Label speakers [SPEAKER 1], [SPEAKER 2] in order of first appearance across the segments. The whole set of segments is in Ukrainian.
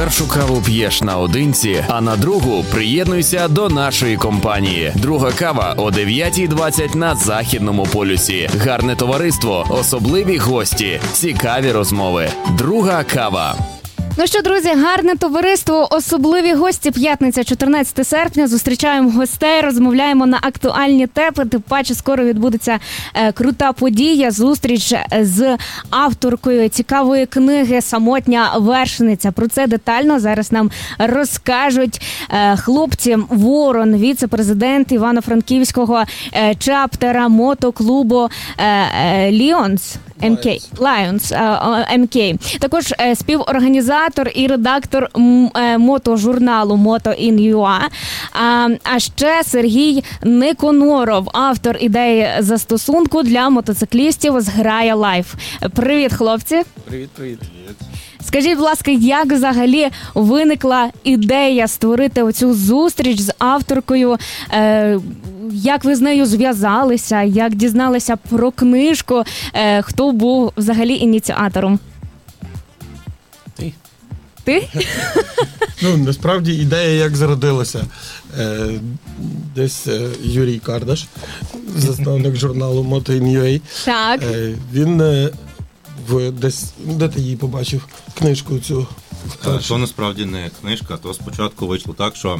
[SPEAKER 1] першу каву п'єш наодинці, а на другу приєднуйся до нашої компанії. Друга кава о 9:20 на Західному полюсі. Гарне товариство, особливі гості, цікаві розмови. Друга кава.
[SPEAKER 2] Ну що, друзі, гарне товариство, особливі гості. П'ятниця, 14 серпня. Зустрічаємо гостей, розмовляємо на актуальні теми. Тим паче, скоро відбудеться крута подія. Зустріч з авторкою цікавої книги «Самотня вершниця». Про це детально зараз нам розкажуть хлопці Ворон, віце-президент Івано-Франківського чаптера мотоклубу Lions MK. Також співорганізатор і редактор мотожурналу Moto.in.ua. А ще Сергій Никоноров, автор ідеї застосунку для мотоциклістів «Зграя Лайф». Привіт, хлопці.
[SPEAKER 3] Привіт.
[SPEAKER 2] Скажіть, будь ласка, як взагалі виникла ідея створити оцю зустріч з авторкою? Як ви з нею зв'язалися? Як дізналися про книжку? Хто був взагалі ініціатором? Ти?
[SPEAKER 3] Ну, насправді ідея як зародилася. Десь Юрій Кардаш, засновник журналу Moto.in.ua.
[SPEAKER 2] Так.
[SPEAKER 3] Він десь, де ти її побачив, книжку цю?
[SPEAKER 4] То насправді не книжка, то спочатку вийшло так, що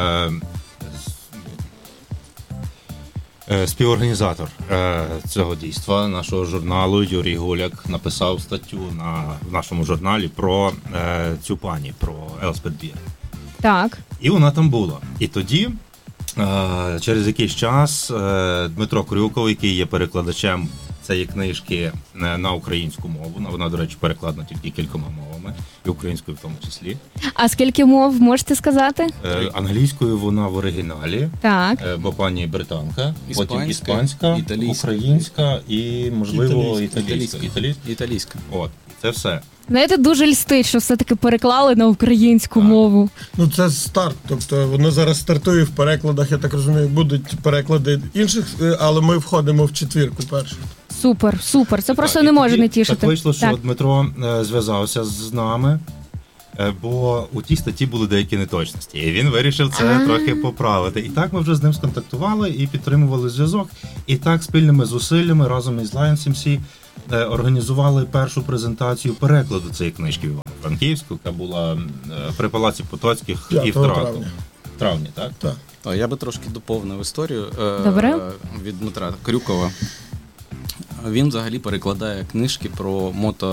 [SPEAKER 4] співорганізатор цього дійства, нашого журналу, Юрій Гуляк, написав статтю в нашому журналі про цю пані, про Елспет Бір.
[SPEAKER 2] Так.
[SPEAKER 4] І вона там була. І тоді, через якийсь час, Дмитро Крюков, який є перекладачем цієї книжки на українську мову, вона, до речі, перекладена тільки кількома мовами, і українською в тому числі.
[SPEAKER 2] А скільки мов можете сказати?
[SPEAKER 4] Англійською вона в оригіналі,
[SPEAKER 2] так.
[SPEAKER 4] Бо пані британка, потім іспанська, українська і, можливо, італійська. От, і це все.
[SPEAKER 2] Знаєте, дуже льстить, що все-таки переклали на українську мову.
[SPEAKER 3] Ну, це старт, тобто воно зараз стартує в перекладах, я так розумію, будуть переклади інших, але ми входимо в четвірку першу.
[SPEAKER 2] Супер, це просто не може не тішити.
[SPEAKER 4] Так вийшло, що Дмитро зв'язався з нами, бо у тій статті були деякі неточності, і він вирішив це трохи поправити. І так ми вже з ним сконтактували і підтримували зв'язок, і так спільними зусиллями разом із Lions MC організували першу презентацію перекладу цієї книжки в Івано-Франківську, яка була при Палаці Потоцьких і в травні, так?
[SPEAKER 3] Так.
[SPEAKER 5] Я би трошки доповнив історію від Дмитра Крюкова. Він взагалі перекладає книжки про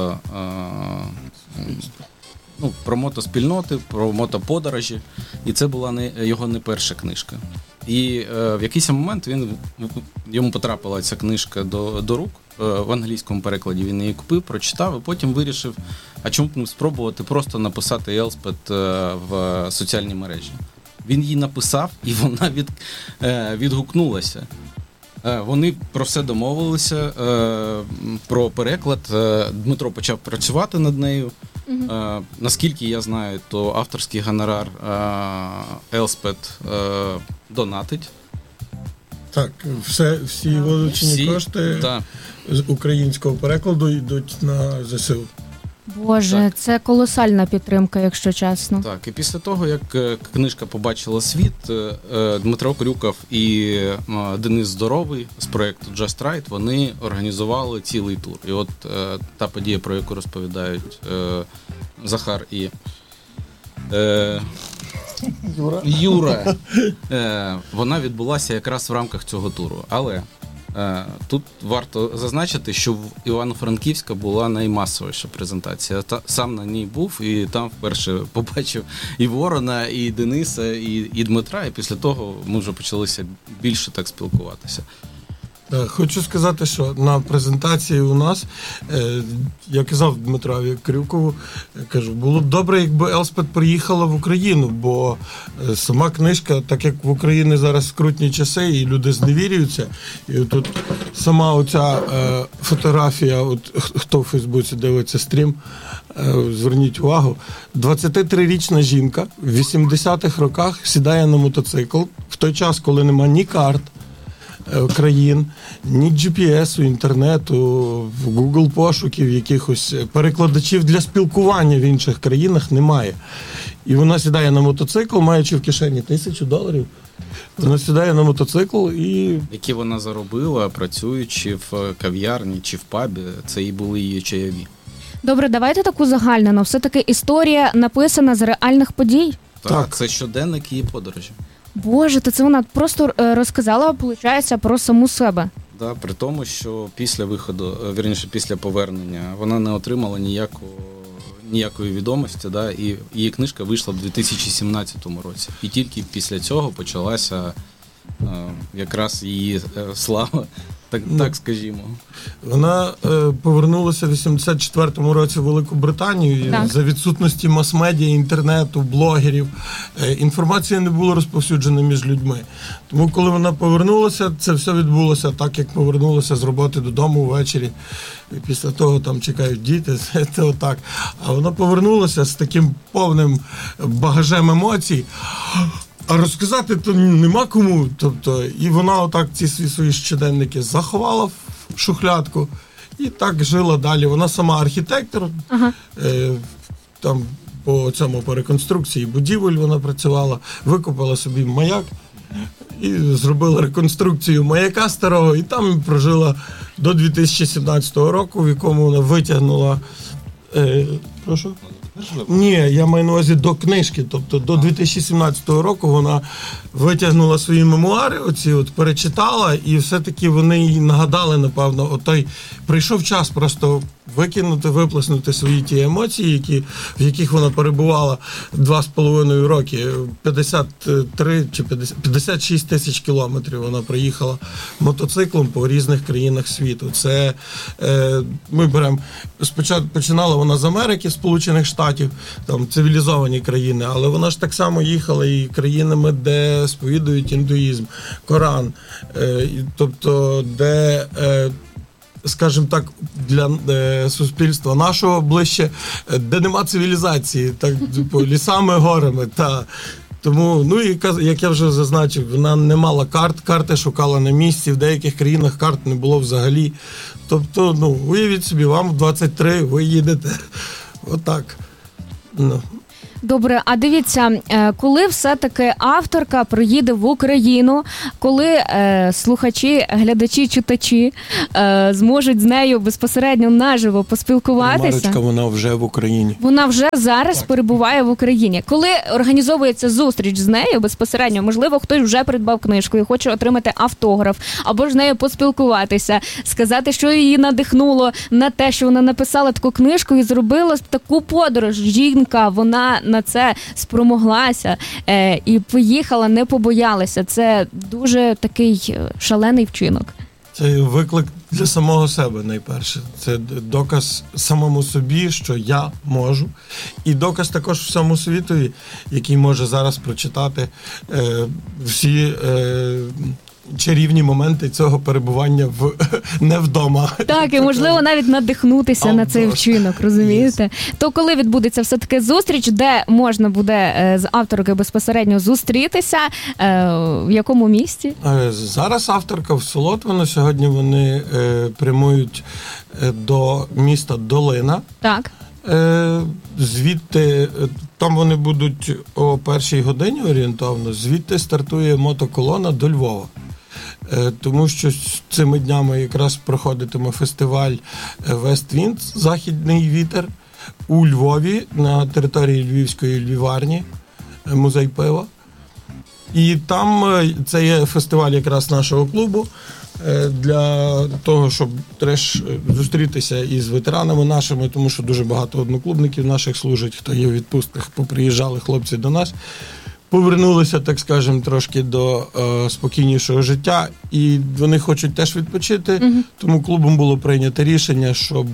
[SPEAKER 5] про мотоспільноти, про мотоподорожі, і це була його не перша книжка. І в якийсь момент йому потрапила ця книжка до рук, в англійському перекладі він її купив, прочитав, і потім вирішив, а чому б не спробувати просто написати Елспет в соціальній мережі. Він її написав, і вона відгукнулася. Вони про все домовилися, про переклад. Дмитро почав працювати над нею. Наскільки я знаю, то авторський гонорар Елспет донатить.
[SPEAKER 3] Так, всі вилучені кошти з українського перекладу йдуть на ЗСУ.
[SPEAKER 2] Боже, так. Це колосальна підтримка, якщо чесно.
[SPEAKER 5] Так, і після того, як книжка побачила світ, Дмитро Крюков і Денис Здоровий з проєкту Just Right, вони організували цілий тур. І от та подія, про яку розповідають Захар і Юра, вона відбулася якраз в рамках цього туру. Але тут варто зазначити, що в Івано-Франківська була наймасовіша презентація. Сам на ній був, і там вперше побачив і Ворона, і Дениса, і Дмитра, і після того ми вже почалися більше так спілкуватися.
[SPEAKER 3] Хочу сказати, що на презентації у нас, я казав Дмитрові Крюкову, кажу, було б добре, якби Елспет приїхала в Україну, бо сама книжка, так як в Україні зараз скрутні часи і люди зневірюються, і тут сама оця фотографія, от хто в Фейсбуці дивиться стрім, зверніть увагу, 23-річна жінка в 80-х роках сідає на мотоцикл в той час, коли нема ні карт, країн, ні GPS, інтернету, Google пошуків, якихось перекладачів для спілкування в інших країнах немає. І вона сідає на мотоцикл, маючи в кишені $1000. Вона сідає на мотоцикл і...
[SPEAKER 5] Які вона заробила, працюючи в кав'ярні чи в пабі, це і були її чайові.
[SPEAKER 2] Добре, давайте таку загальнену. Все-таки історія написана з реальних подій.
[SPEAKER 3] Так.
[SPEAKER 5] Це щоденник її подорожі.
[SPEAKER 2] Боже, то це вона просто розказала, виходить, про саму себе.
[SPEAKER 5] Да, при тому, що після виходу, вірніше, після повернення, вона не отримала ніякої відомості, да, і її книжка вийшла в 2017 році. І тільки після цього почалася якраз її слава, так скажімо.
[SPEAKER 3] Вона повернулася в 84-му році в Велику Британію.
[SPEAKER 2] Так.
[SPEAKER 3] За відсутності мас-медіа, інтернету, блогерів. Інформація не була розповсюджена між людьми. Тому, коли вона повернулася, це все відбулося так, як повернулася з роботи додому ввечері. І після того там чекають діти, це отак. А вона повернулася з таким повним багажем емоцій. А розказати то нема кому. Тобто, і вона отак ці свої щоденники заховала в шухлядку і так жила далі. Вона сама архітектор, там по реконструкції будівель вона працювала, викопала собі маяк і зробила реконструкцію маяка старого, і там прожила до 2017 року, в якому вона витягнула... Прошу? Ні, я маю на увазі до книжки, тобто до 2017 року вона витягнула свої мемуари, оці от перечитала, і все-таки вони їй нагадали, напевно, отой прийшов час просто викинути, виплеснути свої ті емоції, в яких вона перебувала 2,5 роки, 53 чи 56 тисяч кілометрів вона проїхала мотоциклом по різних країнах світу. Це ми беремо, спочатку починала вона з Америки, Сполучених Штатів, там цивілізовані країни, але вона ж так само їхала і країнами, де сповідують індуїзм, Коран, тобто де скажімо так, для суспільства нашого ближче, де нема цивілізації, так, лісами, горами, та. Тому, ну і як я вже зазначив, вона не мала карти шукала на місці, в деяких країнах карт не було взагалі. Тобто, ну, уявіть собі, вам в 23, ви їдете. Отак. Ну.
[SPEAKER 2] Добре, а дивіться, коли все-таки авторка приїде в Україну, коли слухачі, глядачі, читачі зможуть з нею безпосередньо наживо поспілкуватися?
[SPEAKER 3] Марочка, вона вже в Україні.
[SPEAKER 2] Вона вже зараз перебуває в Україні. Коли організовується зустріч з нею безпосередньо, можливо, хтось вже придбав книжку і хоче отримати автограф, або ж з нею поспілкуватися, сказати, що її надихнуло на те, що вона написала таку книжку і зробила таку подорож. Жінка, вона на це спромоглася і поїхала, не побоялася. Це дуже такий шалений вчинок.
[SPEAKER 3] Це виклик для самого себе найперше. Це доказ самому собі, що я можу. І доказ також всьому світові, який може зараз прочитати всі чарівні моменти цього перебування не вдома.
[SPEAKER 2] Так, і можливо навіть надихнутися на цей вчинок, розумієте? То коли відбудеться все-таки зустріч, де можна буде з авторкою безпосередньо зустрітися, в якому місті?
[SPEAKER 3] Зараз авторка в Солотвино, сьогодні вони прямують до міста Долина.
[SPEAKER 2] Так.
[SPEAKER 3] Звідти, там вони будуть о 1-й годині орієнтовно, звідти стартує мотоколона до Львова. Тому що цими днями якраз проходитиме фестиваль West Wind, Західний вітер, у Львові, на території Львівської львіварні, музей пива. І там це є фестиваль якраз нашого клубу, для того, щоб теж зустрітися із ветеранами нашими, тому що дуже багато одноклубників наших служать, хто є у відпустках, поприїжджали хлопці до нас, повернулися, так скажемо, трошки до спокійнішого життя, і вони хочуть теж відпочити, тому клубом було прийнято рішення, щоб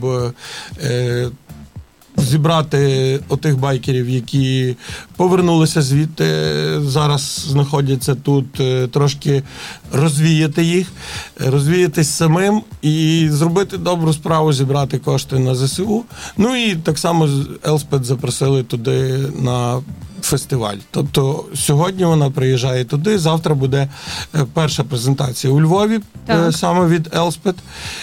[SPEAKER 3] зібрати отих байкерів, які повернулися звідти, зараз знаходяться тут, трошки розвіяти їх, розвіятись самим і зробити добру справу, зібрати кошти на ЗСУ. Ну і так само Елспет запросили туди на фестиваль. Тобто сьогодні вона приїжджає туди, завтра буде перша презентація у Львові, саме від Елспет.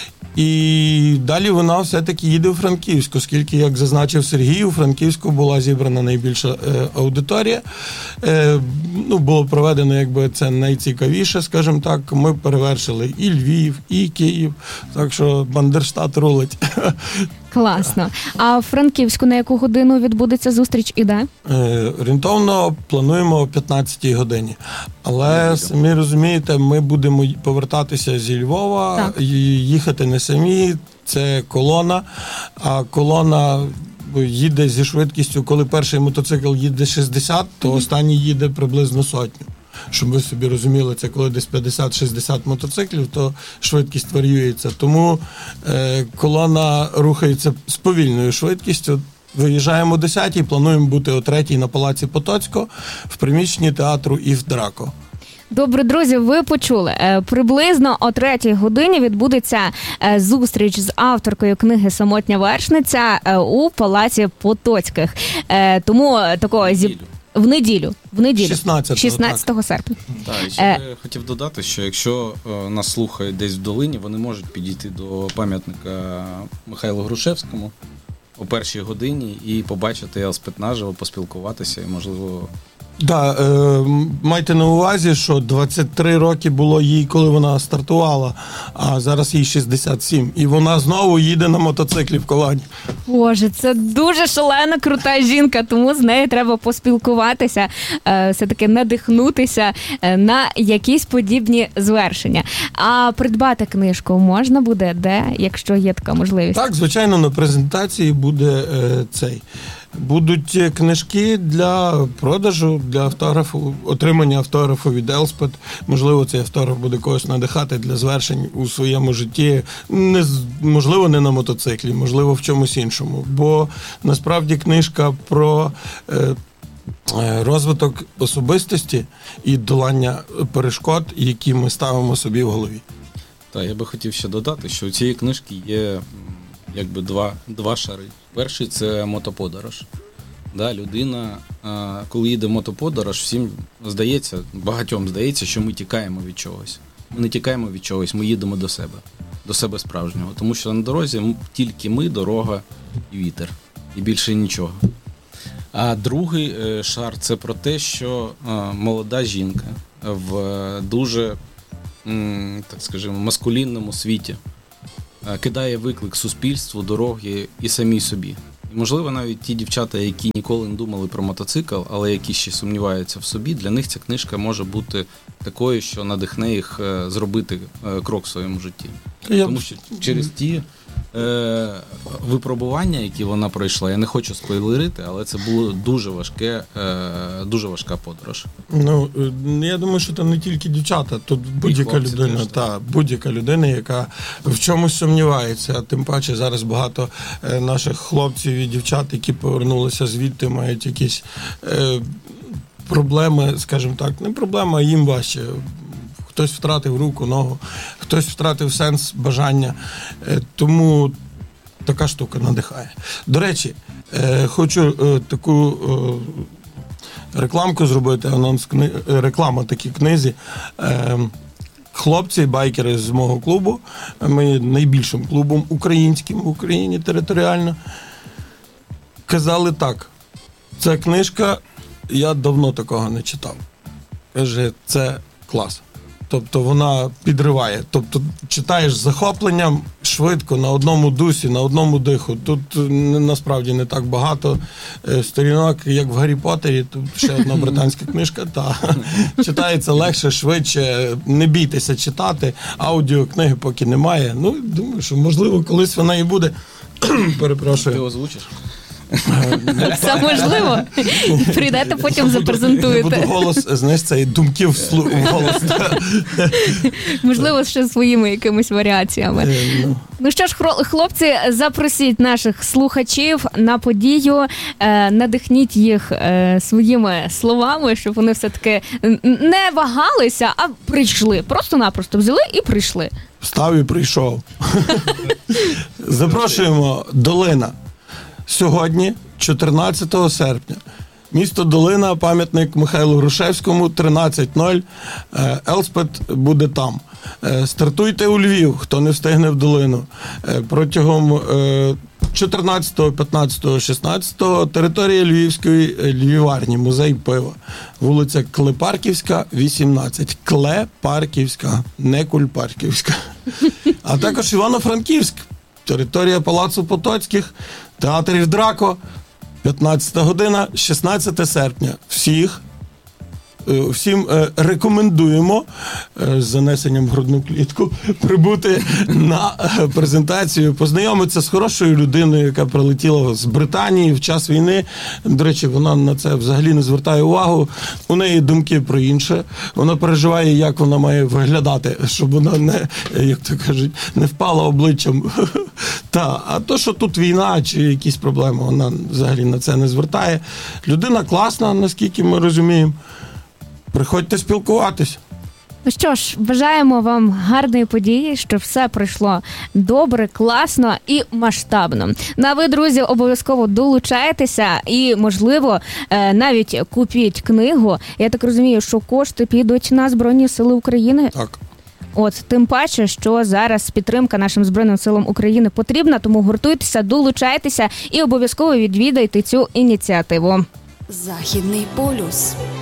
[SPEAKER 3] І далі вона все-таки їде у Франківськ, оскільки, як зазначив Сергій, у Франківську була зібрана найбільша аудиторія. Було проведено, це найцікавіше, скажімо так. Ми перевершили і Львів, і Київ, так що Бандерштат рулить.
[SPEAKER 2] Класно. А в Франківську на яку годину відбудеться зустріч і де?
[SPEAKER 3] Орієнтовно плануємо о 15-й годині. Але, самі розумієте, ми будемо повертатися зі Львова, їхати не самі, це колона, а колона їде зі швидкістю, коли перший мотоцикл їде 60, то останній їде приблизно 100. Щоб ви собі розуміли, це коли десь 50-60 мотоциклів, то швидкість варіюється. Тому колона рухається з повільною швидкістю. Виїжджаємо о 10-й, плануємо бути о 3-й на Палаці Потоцького, в приміщенні театру «Ів Драко».
[SPEAKER 2] Добре, друзі, ви почули. Приблизно о 3-й годині відбудеться зустріч з авторкою книги «Самотня вершниця» у Палаці Потоцьких. Тому такого в неділю. 16 серпня.
[SPEAKER 5] Так, і ще хотів додати, що якщо нас слухають десь в долині, вони можуть підійти до пам'ятника Михайлу Грушевському о 1-й годині і побачити Елспет наживо, поспілкуватися і, можливо...
[SPEAKER 3] Так, майте на увазі, що 23 роки було їй, коли вона стартувала, а зараз їй 67. І вона знову їде на мотоциклі в колоні.
[SPEAKER 2] Боже, це дуже шалена, крута жінка, тому з нею треба поспілкуватися, все-таки надихнутися на якісь подібні звершення. А придбати книжку можна буде де, якщо є така можливість?
[SPEAKER 3] Так, звичайно, на презентації буде Будуть книжки для продажу, для автографу, отримання автографу від Елспет. Можливо, цей автограф буде когось надихати для звершень у своєму житті. Можливо, не на мотоциклі, можливо, в чомусь іншому. Бо, насправді, книжка про розвиток особистості і долання перешкод, які ми ставимо собі в голові.
[SPEAKER 5] Так, я би хотів ще додати, що у цієї книжки є якби два шари. Перший – це мотоподорож. Людина, коли їде в мотоподорож, всім здається, багатьом здається, що ми тікаємо від чогось. Ми не тікаємо від чогось, ми їдемо до себе справжнього. Тому що на дорозі тільки ми, дорога і вітер. І більше нічого. А другий шар – це про те, що молода жінка в дуже, так скажімо, маскулінному світі кидає виклик суспільству, дорогі і самій собі. І, можливо, навіть ті дівчата, які ніколи не думали про мотоцикл, але які ще сумніваються в собі, для них ця книжка може бути такою, що надихне їх зробити крок в своєму житті. Тому що через ті випробування, які вона пройшла, я не хочу спойлерити, але це було дуже важка подорож.
[SPEAKER 3] Я думаю, що там не тільки дівчата, тут будь-яка людина, будь-яка людина, яка в чомусь сумнівається, а тим паче зараз багато наших хлопців і дівчат, які повернулися звідти, мають якісь проблеми, скажімо так, не проблема, а їм важче. Хтось втратив руку, ногу, хтось втратив сенс, бажання. Тому така штука надихає. До речі, хочу таку рекламку зробити, реклама такій книзі. Хлопці, байкери з мого клубу, ми є найбільшим клубом українським в Україні територіально, казали так, ця книжка, я давно такого не читав. Каже, це клас. Тобто вона підриває. Тобто читаєш з захопленням швидко, на одному дусі, на одному диху. Тут насправді не так багато сторінок, як в Гаррі Поттері. Тут ще одна британська книжка. Читається легше, швидше. Не бійтеся читати. Аудіокниги поки немає. Думаю, що можливо колись вона і буде. Перепрошую.
[SPEAKER 5] Ти озвучиш?
[SPEAKER 2] Це можливо. Прийдете, потім запрезентуєте.
[SPEAKER 3] Буду голос, знаєш, це думки в голос.
[SPEAKER 2] Можливо, ще своїми якимись варіаціями. Ну що ж, хлопці, запросіть наших слухачів на подію, надихніть їх своїми словами, щоб вони все-таки не вагалися, а прийшли. Просто-напросто взяли і прийшли.
[SPEAKER 3] Встав і прийшов. Запрошуємо Долина. Сьогодні, 14 серпня, Місто Долина, пам'ятник Михайлу Грушевському, 13:00. Елспет буде там. Стартуйте у Львів, хто не встигне в Долину. Протягом 14, 15, 16 територія Львівської львіварні, музей пива. Вулиця Клепарківська, 18. Клепарківська, не Кульпарківська. А також Івано-Франківськ, територія Палацу Потоцьких, театрів Драко, 15 година, 16 серпня. Всім рекомендуємо з занесенням в грудну клітку прибути на презентацію, познайомитися з хорошою людиною, яка прилетіла з Британії в час війни. До речі, вона на це взагалі не звертає увагу. У неї думки про інше. Вона переживає, як вона має виглядати, щоб вона не, як то кажуть, не впала обличчям. А то, що тут війна чи якісь проблеми, вона взагалі на це не звертає. Людина класна, наскільки ми розуміємо. Приходьте спілкуватись.
[SPEAKER 2] Ну що ж, бажаємо вам гарної події, щоб все пройшло добре, класно і масштабно. Ну а ви, друзі, обов'язково долучайтеся і, можливо, навіть купіть книгу. Я так розумію, що кошти підуть на Збройні Сили України.
[SPEAKER 3] Так.
[SPEAKER 2] От, тим паче, що зараз підтримка нашим Збройним силам України потрібна, тому гуртуйтеся, долучайтеся і обов'язково відвідайте цю ініціативу.
[SPEAKER 6] Західний полюс.